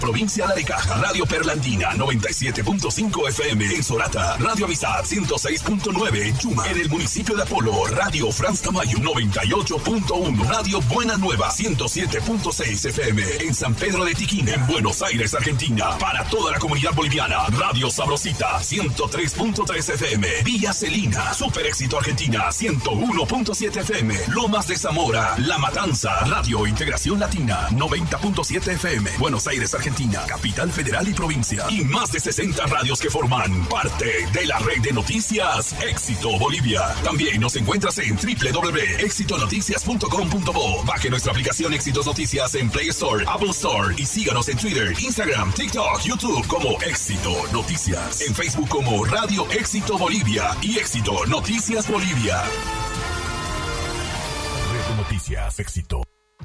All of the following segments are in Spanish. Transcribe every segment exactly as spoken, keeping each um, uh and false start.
Provincia de Arica, Radio Perlandina noventa y siete punto cinco F M en Sorata, Radio Amistad ciento seis punto nueve en Chuma, en el municipio de Apolo, Radio Franz Tamayo noventa y ocho punto uno, Radio Buena Nueva ciento siete punto seis F M en San Pedro de Tiquina, en Buenos Aires, Argentina, para toda la comunidad boliviana, Radio Sabrosita ciento tres punto tres F M, Villa Celina, Super Éxito Argentina ciento uno punto siete F M, Lomas de Zamora, La Matanza, Radio Integración Latina noventa punto siete F M, Buenos Aires, Argentina, Capital Federal y provincia, y más de sesenta radios que forman parte de la red de noticias Éxito Bolivia. También nos encuentras en doble u doble u doble u punto éxito noticias punto com punto bo. Baje nuestra aplicación Éxitos Noticias en Play Store, Apple Store y síganos en Twitter, Instagram, TikTok, YouTube como Éxito Noticias. En Facebook como Radio Éxito Bolivia y Éxito Noticias Bolivia. Red de Noticias Éxito.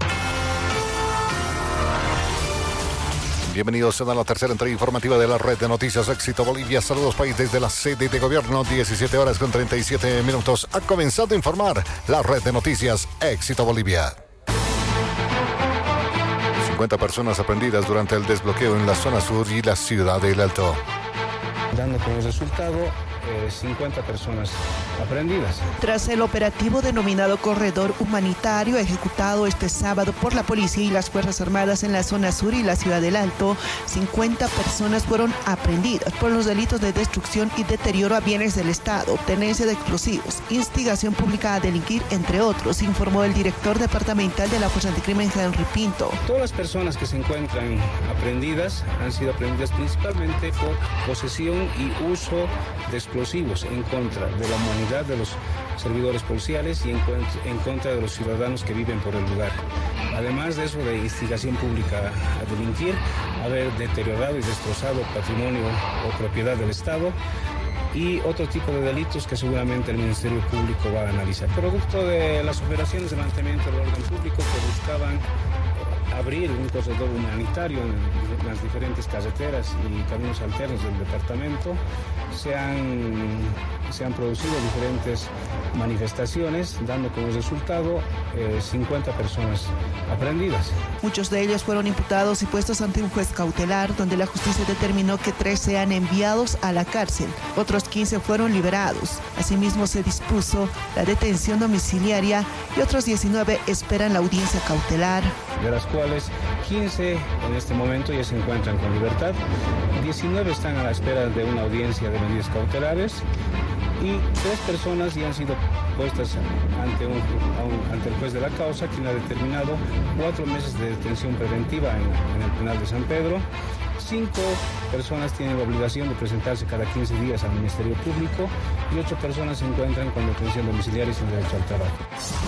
Bienvenidos a la tercera entrega informativa de la red de noticias Éxito Bolivia. Saludos país desde la sede de gobierno, diecisiete horas con treinta y siete minutos. Ha comenzado a informar la red de noticias Éxito Bolivia. cincuenta personas aprendidas durante el desbloqueo en la zona sur y la ciudad del Alto. Dando como resultado eh, cincuenta personas aprendidas. Tras el operativo denominado Corredor Humanitario, ejecutado este sábado por la policía y las Fuerzas Armadas en la zona sur y la ciudad del Alto, cincuenta personas fueron aprehendidas por los delitos de destrucción y deterioro a bienes del Estado, tenencia de explosivos, instigación pública a delinquir, entre otros, informó el director departamental de la Fuerza Anticrimen, Henry Pinto. Todas las personas que se encuentran aprehendidas han sido aprehendidas principalmente por posesión y uso de explosivos en contra de la humanidad de los servidores policiales y en, en contra de los ciudadanos que viven por el lugar. Además de eso, de instigación pública a delinquir, haber deteriorado y destrozado patrimonio o propiedad del Estado y otro tipo de delitos que seguramente el Ministerio Público va a analizar. Producto de las operaciones de mantenimiento del orden público que buscaban abrir un corredor humanitario en las diferentes carreteras y caminos alternos del departamento, se han, se han producido diferentes manifestaciones, dando como resultado eh, cincuenta personas aprehendidas. Muchos de ellos fueron imputados y puestos ante un juez cautelar, donde la justicia determinó que tres sean enviados a la cárcel, otros quince fueron liberados. Asimismo, se dispuso la detención domiciliaria y otros diecinueve esperan la audiencia cautelar, de las cuales quince en este momento ya se encuentran con libertad, diecinueve están a la espera de una audiencia de medidas cautelares y tres personas ya han sido puestas ante, un, un, ante el juez de la causa, quien ha determinado cuatro meses de detención preventiva en, en el penal de San Pedro. Cinco personas tienen la obligación de presentarse cada quince días al Ministerio Público y ocho personas se encuentran con detención domiciliaria y sin derecho al trabajo.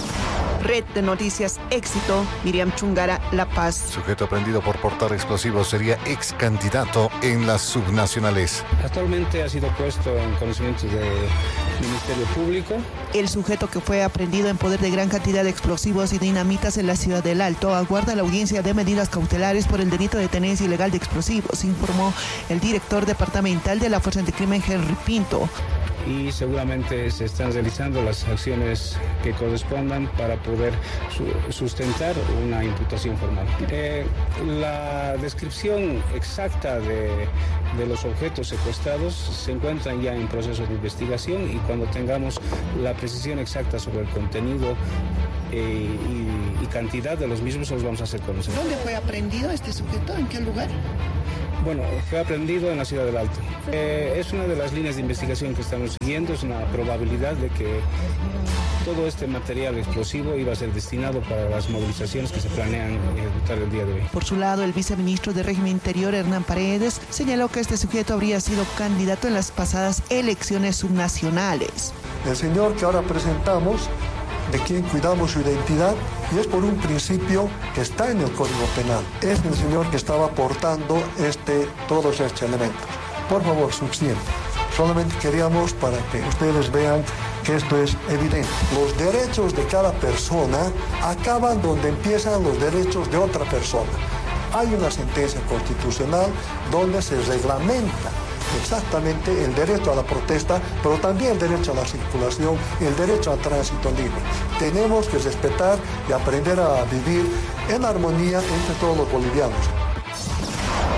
Red de Noticias Éxito, Miriam Chungara, La Paz. Sujeto aprendido por portar explosivos sería ex candidato en las subnacionales. Actualmente ha sido puesto en conocimiento del Ministerio Público. El sujeto que fue aprehendido en poder de gran cantidad de explosivos y dinamitas en la ciudad del Alto aguarda la audiencia de medidas cautelares por el delito de tenencia ilegal de explosivos, informó el director departamental de la Fuerza Anticrimen, Henry Pinto. Y seguramente se están realizando las acciones que correspondan para poder su- sustentar una imputación formal. Eh, la descripción exacta de, de los objetos secuestrados se encuentran ya en proceso de investigación y cuando tengamos la precisión exacta sobre el contenido eh, y, y cantidad de los mismos los vamos a hacer conocer. ¿Dónde fue aprehendido este sujeto? ¿En qué lugar? Bueno, fue aprendido en la ciudad del Alto. Eh, es una de las líneas de investigación que estamos siguiendo, es una probabilidad de que todo este material explosivo iba a ser destinado para las movilizaciones que se planean ejecutar el día de hoy. Por su lado, el viceministro de Régimen Interior, Hernán Paredes, señaló que este sujeto habría sido candidato en las pasadas elecciones subnacionales. El señor que ahora presentamos, de quien cuidamos su identidad, y es por un principio que está en el Código Penal. Es el señor que estaba aportando este, todos estos elementos. Por favor, suficiente. Solamente queríamos para que ustedes vean que esto es evidente. Los derechos de cada persona acaban donde empiezan los derechos de otra persona. Hay una sentencia constitucional donde se reglamenta exactamente el derecho a la protesta, pero también el derecho a la circulación, el derecho al tránsito libre. Tenemos que respetar y aprender a vivir en armonía entre todos los bolivianos.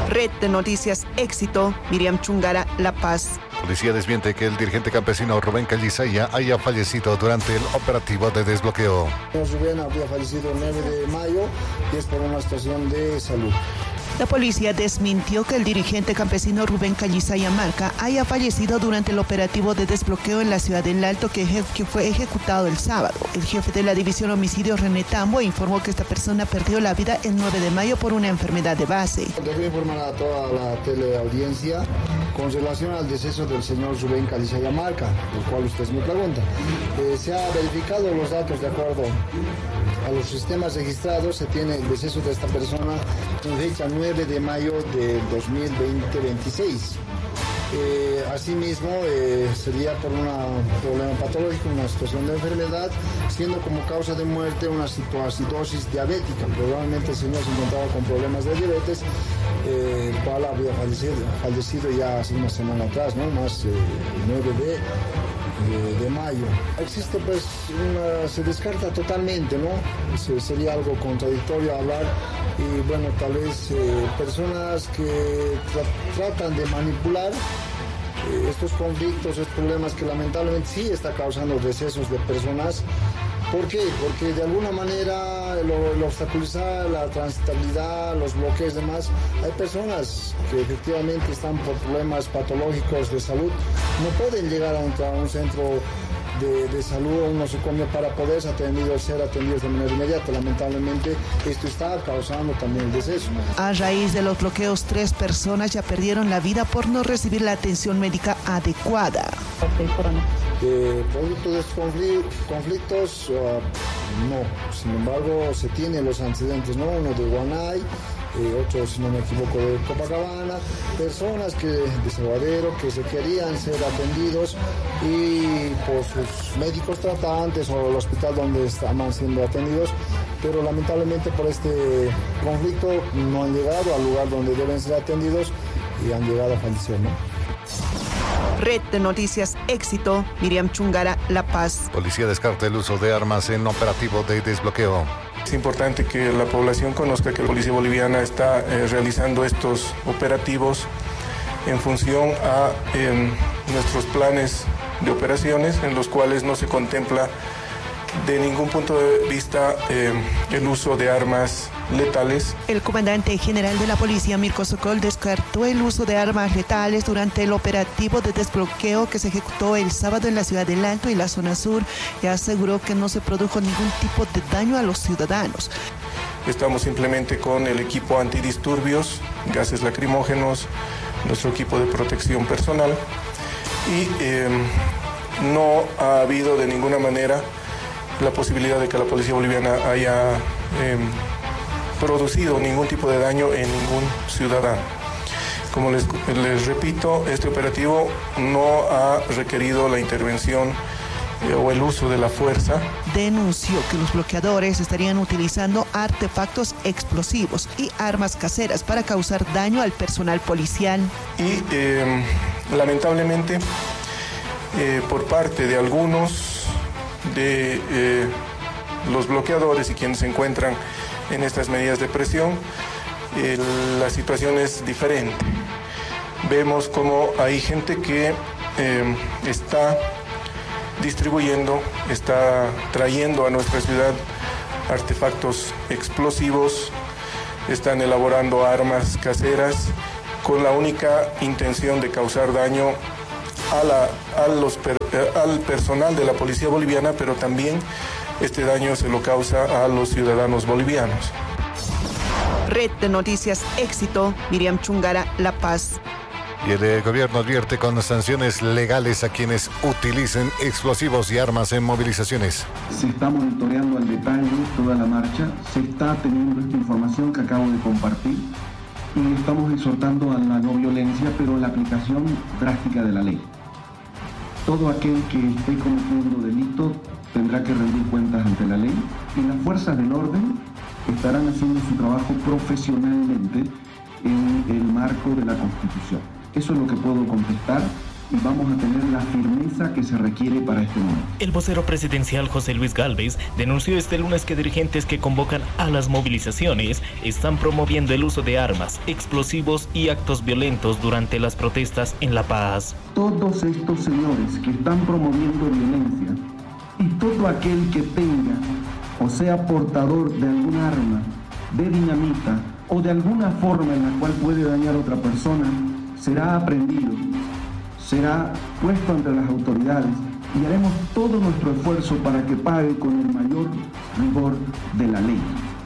Red de Noticias Éxito, Miriam Chungara, La Paz. Policía desmiente que el dirigente campesino Rubén Callisaya haya fallecido durante el operativo de desbloqueo. Rubén habría fallecido el nueve de mayo y es por una situación de salud. La policía desmintió que el dirigente campesino Rubén Callisaya Marca haya fallecido durante el operativo de desbloqueo en la ciudad del Alto que, que fue ejecutado el sábado. El jefe de la división homicidios, René Tambo, informó que esta persona perdió la vida el nueve de mayo por una enfermedad de base. Debo informar a toda la teleaudiencia con relación al deceso del señor Rubén Callisaya Marca, el cual ustedes me preguntan. Eh, se ha verificado los datos de acuerdo a los sistemas registrados, se tiene el deceso de esta persona en fecha nueve de mayo de dos mil veinte veintiséis. Eh, asimismo, eh, sería por un problema patológico, una situación de enfermedad, siendo como causa de muerte una citoacidosis diabética. Probablemente el señor se encontraba con problemas de diabetes, eh, el cual había fallecido, fallecido ya hace una semana atrás, ¿no? Más eh, nueve de... De, de mayo. Existe pues una, se descarta totalmente, ¿no? Se, sería algo contradictorio hablar y bueno, tal vez eh, personas que tra tratan de manipular eh, estos conflictos, estos problemas que lamentablemente sí está causando decesos de personas. ¿Por qué? Porque de alguna manera lo, lo obstaculizar la transitabilidad, los bloqueos y demás, hay personas que efectivamente están por problemas patológicos de salud, no pueden llegar a un, a un centro de, de salud o un nosocomio para poder ser atendidos, ser atendidos de manera inmediata. Lamentablemente esto está causando también el deceso. A raíz de los bloqueos, tres personas ya perdieron la vida por no recibir la atención médica adecuada. Eh, producto de estos conflictos, conflictos uh, no, sin embargo se tienen los antecedentes, ¿no? Uno de Guanay, eh, otro, si no me equivoco, de Copacabana, personas que de Salvadero que se querían ser atendidos y por sus médicos tratantes o el hospital donde estaban siendo atendidos, pero lamentablemente por este conflicto no han llegado al lugar donde deben ser atendidos y han llegado a fallecer, ¿no? Red de Noticias Éxito, Miriam Chungara, La Paz. Policía descarta el uso de armas en operativo de desbloqueo. Es importante que la población conozca que la Policía Boliviana está eh, realizando estos operativos en función a eh, nuestros planes de operaciones, en los cuales no se contempla de ningún punto de vista eh, el uso de armas letales. El comandante general de la policía, Mirko Sokol, descartó el uso de armas letales durante el operativo de desbloqueo que se ejecutó el sábado en la ciudad del Alto y la zona sur y aseguró que no se produjo ningún tipo de daño a los ciudadanos. Estamos simplemente con el equipo antidisturbios, gases lacrimógenos, nuestro equipo de protección personal y eh, no ha habido de ninguna manera la posibilidad de que la policía boliviana haya eh, producido ningún tipo de daño en ningún ciudadano. Como les, les repito, este operativo no ha requerido la intervención eh, o el uso de la fuerza. Denunció que los bloqueadores estarían utilizando artefactos explosivos y armas caseras para causar daño al personal policial. Y eh, lamentablemente, eh, por parte de algunos de eh, los bloqueadores y quienes se encuentran en estas medidas de presión, eh, la situación es diferente. Vemos como hay gente que eh, está distribuyendo, está trayendo a nuestra ciudad artefactos explosivos, están elaborando armas caseras con la única intención de causar daño a la, a los per, al personal de la policía boliviana, pero también este daño se lo causa a los ciudadanos bolivianos. Red de Noticias Éxito, Miriam Chungara, La Paz. Y el eh, gobierno advierte con sanciones legales a quienes utilicen explosivos y armas en movilizaciones. Se está monitoreando al detalle toda la marcha, se está teniendo esta información que acabo de compartir y estamos exhortando a la no violencia, pero la aplicación drástica de la ley. Todo aquel que esté cometiendo delito tendrá que rendir cuentas ante la ley y las fuerzas del orden estarán haciendo su trabajo profesionalmente en el marco de la Constitución. Eso es lo que puedo contestar y vamos a tener la firmeza que se requiere para este momento. El vocero presidencial José Luis Gálvez denunció este lunes que dirigentes que convocan a las movilizaciones están promoviendo el uso de armas, explosivos y actos violentos durante las protestas en La Paz. Todos estos señores que están promoviendo violencia y todo aquel que tenga o sea portador de algún arma, de dinamita o de alguna forma en la cual puede dañar a otra persona, será aprehendido, será puesto ante las autoridades y haremos todo nuestro esfuerzo para que pague con el mayor rigor de la ley.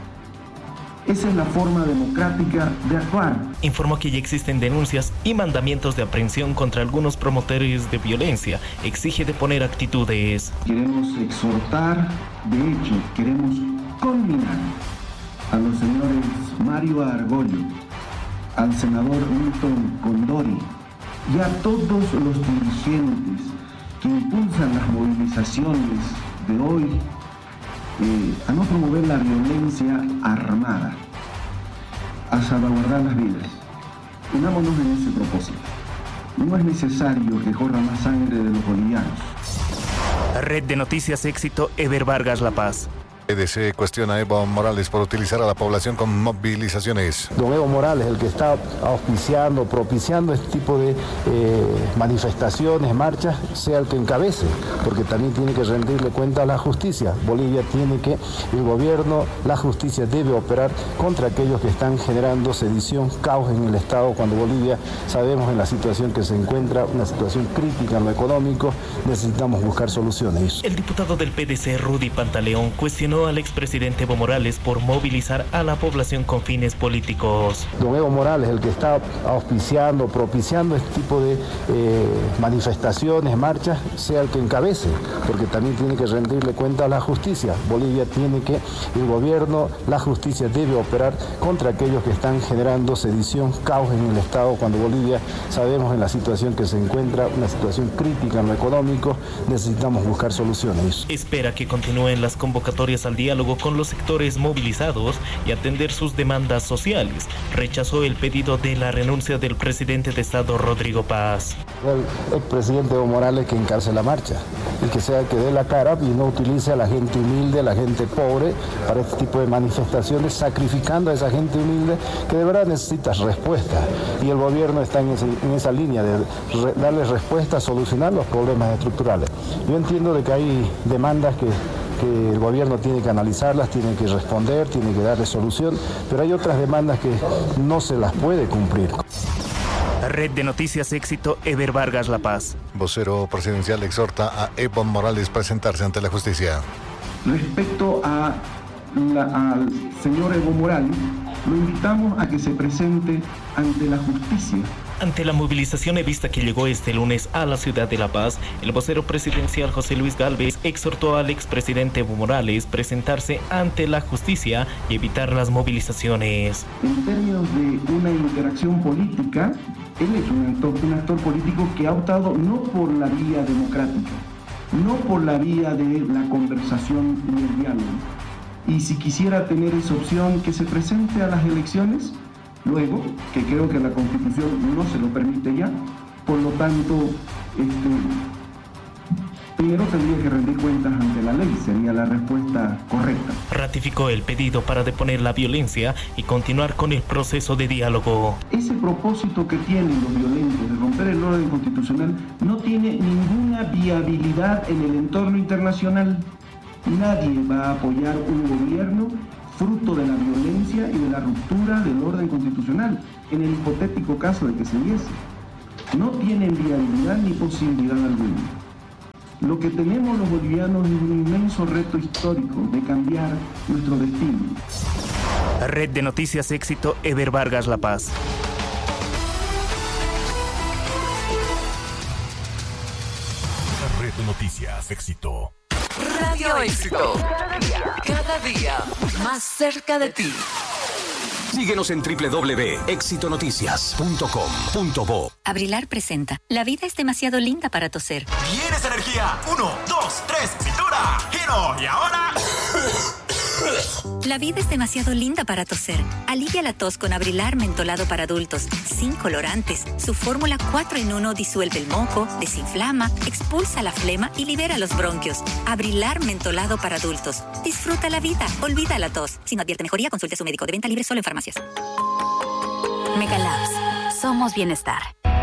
Esa es la forma democrática de actuar. Informó que ya existen denuncias y mandamientos de aprehensión contra algunos promotores de violencia. Exige de poner actitudes. Queremos exhortar, de hecho, queremos conminar a los señores Mario Argollo, al senador Milton Condori y a todos los dirigentes que impulsan las movilizaciones de hoy eh, a no promover la violencia armada, a salvaguardar las vidas. Unámonos en ese propósito. No es necesario que corra más sangre de los bolivianos. Red de Noticias Éxito, Eber Vargas, La Paz. E D C cuestiona a Evo Morales por utilizar a la población con movilizaciones. Don Evo Morales, el que está auspiciando, propiciando este tipo de eh, manifestaciones, marchas, sea el que encabece, porque también tiene que rendirle cuenta a la justicia. Bolivia tiene que, el gobierno, la justicia debe operar contra aquellos que están generando sedición, caos en el Estado, cuando Bolivia, sabemos en la situación que se encuentra, una situación crítica en lo económico, necesitamos buscar soluciones. El diputado del P D C, Rudy Pantaleón, cuestionó al expresidente Evo Morales por movilizar a la población con fines políticos. Don Evo Morales, el que está auspiciando, propiciando este tipo de eh, manifestaciones, marchas, sea el que encabece, porque también tiene que rendirle cuenta a la justicia. Bolivia tiene que, el gobierno, la justicia debe operar contra aquellos que están generando sedición, caos en el Estado, cuando Bolivia, sabemos en la situación que se encuentra, una situación crítica en lo económico, necesitamos buscar soluciones. Espera que continúen las convocatorias al diálogo con los sectores movilizados y atender sus demandas sociales. Rechazó el pedido de la renuncia del presidente de Estado, Rodrigo Paz. El expresidente Evo Morales que encalce la marcha y que sea el que dé la cara y no utilice a la gente humilde, a la gente pobre para este tipo de manifestaciones, sacrificando a esa gente humilde que de verdad necesita respuesta. Y el gobierno está en, ese, en esa línea de re, darle respuesta, solucionar los problemas estructurales. Yo entiendo de que hay demandas que que el gobierno tiene que analizarlas, tiene que responder, tiene que darle solución, pero hay otras demandas que no se las puede cumplir. Red de Noticias Éxito, Eber Vargas, La Paz. Vocero presidencial exhorta a Evo Morales presentarse ante la justicia. Respecto a la, al señor Evo Morales, lo invitamos a que se presente ante la justicia. Ante la movilización evista que llegó este lunes a la ciudad de La Paz, el vocero presidencial José Luis Gálvez exhortó al expresidente Evo Morales presentarse ante la justicia y evitar las movilizaciones. En términos de una interacción política, él es un actor, un actor político que ha optado no por la vía democrática, no por la vía de la conversación y el diálogo. Y si quisiera tener esa opción, que se presente a las elecciones, luego, que creo que la Constitución no se lo permite ya, por lo tanto, este, primero tendría que rendir cuentas ante la ley, sería la respuesta correcta. Ratificó el pedido para deponer la violencia y continuar con el proceso de diálogo. Ese propósito que tienen los violentos de romper el orden constitucional no tiene ninguna viabilidad en el entorno internacional. Nadie va a apoyar un gobierno fruto de la violencia y de la ruptura del orden constitucional, en el hipotético caso de que se diese. No tienen viabilidad ni posibilidad alguna. Lo que tenemos los bolivianos es un inmenso reto histórico de cambiar nuestro destino. Red de Noticias Éxito, Eber Vargas, La Paz. Red de Noticias Éxito. Radio Éxito. Cada día, cada día más cerca de ti. Síguenos en doble u doble u doble u punto éxito noticias punto com punto bo. Abrilar presenta. La vida es demasiado linda para toser. ¿Tienes energía? Uno, dos, tres, cintura, giro y ahora... La vida es demasiado linda para toser. Alivia la tos con Abrilar mentolado para adultos, sin colorantes. Su fórmula cuatro en uno disuelve el moco, desinflama, expulsa la flema y libera los bronquios. Abrilar mentolado para adultos. Disfruta la vida, olvida la tos. Si no advierte mejoría, consulte a su médico. De venta libre solo en farmacias. Megalabs. Somos bienestar.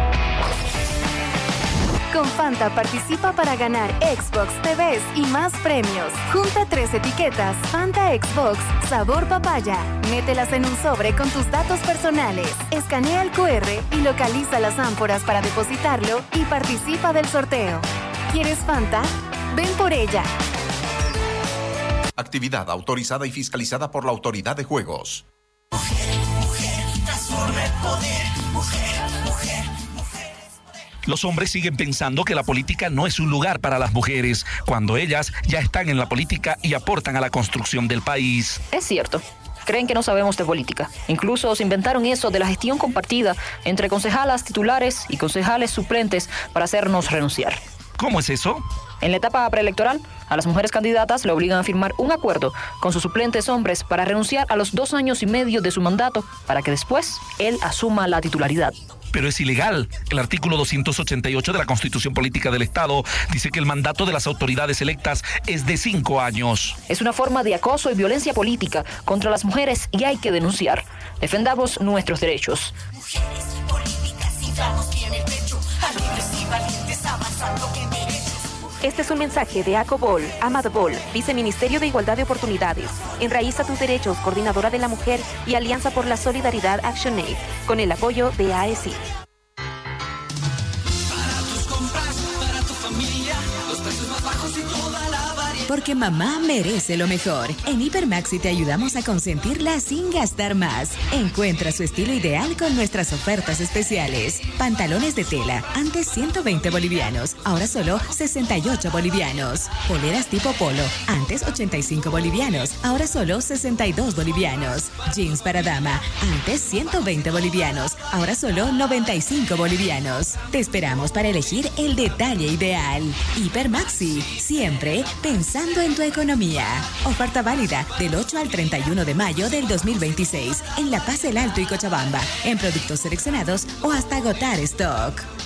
Con Fanta participa para ganar Xbox T Vs y más premios. Junta tres etiquetas Fanta Xbox sabor papaya. Mételas en un sobre con tus datos personales. Escanea el cu erre y localiza las ánforas para depositarlo y participa del sorteo. ¿Quieres Fanta? Ven por ella. Actividad autorizada y fiscalizada por la Autoridad de Juegos. Mujer, mujer, transforma el poder. Mujer, mujer. Los hombres siguen pensando que la política no es un lugar para las mujeres, cuando ellas ya están en la política y aportan a la construcción del país. Es cierto. Creen que no sabemos de política. Incluso se inventaron eso de la gestión compartida entre concejalas titulares y concejales suplentes para hacernos renunciar. ¿Cómo es eso? En la etapa preelectoral, a las mujeres candidatas le obligan a firmar un acuerdo con sus suplentes hombres para renunciar a los dos años y medio de su mandato para que después él asuma la titularidad. Pero es ilegal. El artículo doscientos ochenta y ocho de la Constitución Política del Estado dice que el mandato de las autoridades electas es de cinco años. Es una forma de acoso y violencia política contra las mujeres y hay que denunciar. Defendamos nuestros derechos. Mujeres políticas, inflamos bien el pecho, alegres y valientes avanzando en derechos. Este es un mensaje de ACOBOL, Amado Bol, Viceministerio de Igualdad de Oportunidades, Enraiza tus Derechos, Coordinadora de la Mujer y Alianza por la Solidaridad ActionAid, con el apoyo de A E S I. Para tus compras, para tu familia, los precios más bajos y toda la variedad. Porque mamá merece lo mejor. En Hipermaxi te ayudamos a consentirla sin gastar más. Encuentra su estilo ideal con nuestras ofertas especiales. Pantalones de tela, antes ciento veinte bolivianos, ahora solo sesenta y ocho bolivianos. Poleras tipo polo, antes ochenta y cinco bolivianos, ahora solo sesenta y dos bolivianos. Jeans para dama, antes ciento veinte bolivianos, ahora solo noventa y cinco bolivianos. Te esperamos para elegir el detalle ideal. Hipermaxi, siempre pensando en tu economía. Oferta válida del ocho al treinta y uno de mayo del dos mil veintiséis en La Paz, El Alto y Cochabamba, en productos seleccionados o hasta agotar stock.